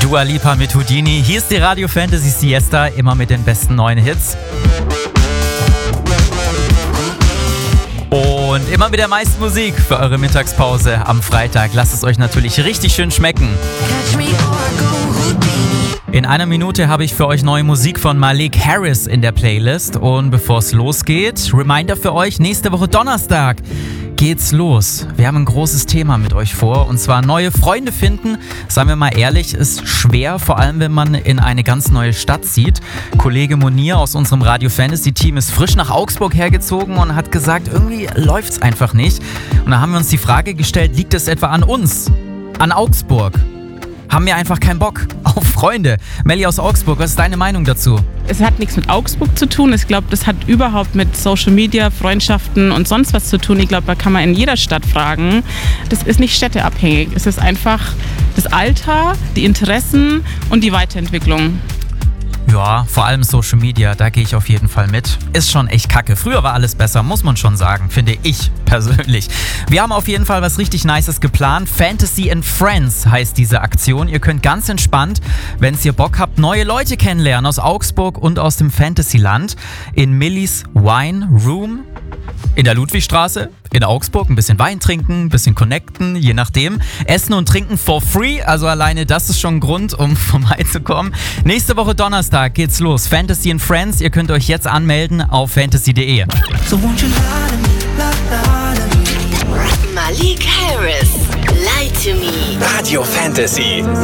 Dua Lipa mit Houdini. Hier ist die Radio Fantasy Siesta, immer mit den besten neuen Hits. Und immer mit der meisten Musik für eure Mittagspause am Freitag. Lasst es euch natürlich richtig schön schmecken. In einer Minute habe ich für euch neue Musik von Malik Harris in der Playlist. Und bevor es losgeht, Reminder für euch, nächste Woche Donnerstag geht's los. Wir haben ein großes Thema mit euch vor, und zwar neue Freunde finden. Sagen wir mal ehrlich, ist schwer, vor allem wenn man in eine ganz neue Stadt zieht. Kollege Monir aus unserem Radio Fantasy Team ist frisch nach Augsburg hergezogen und hat gesagt, irgendwie läuft's einfach nicht. Und da haben wir uns die Frage gestellt, liegt es etwa an uns? An Augsburg? Haben wir einfach keinen Bock auf Freunde? Melli aus Augsburg, was ist deine Meinung dazu? Es hat nichts mit Augsburg zu tun. Ich glaube, das hat überhaupt mit Social Media, Freundschaften und sonst was zu tun. Ich glaube, da kann man in jeder Stadt fragen. Das ist nicht städteabhängig. Es ist einfach das Alter, die Interessen und die Weiterentwicklung. Ja, vor allem Social Media, da gehe ich auf jeden Fall mit. Ist schon echt kacke. Früher war alles besser, muss man schon sagen, finde ich persönlich. Wir haben auf jeden Fall was richtig Nices geplant. Fantasy and Friends heißt diese Aktion. Ihr könnt ganz entspannt, wenn ihr Bock habt, neue Leute kennenlernen aus Augsburg und aus dem Fantasyland in Millys Wine Room in der Ludwigstraße in Augsburg. Ein bisschen Wein trinken, ein bisschen connecten, je nachdem. Essen und trinken for free, also alleine das ist schon ein Grund, um vorbeizukommen. Nächste Woche Donnerstag geht's los. Fantasy and Friends, ihr könnt euch jetzt anmelden auf fantasy.de. Malik Harris, Lie to Me. Radio Fantasy.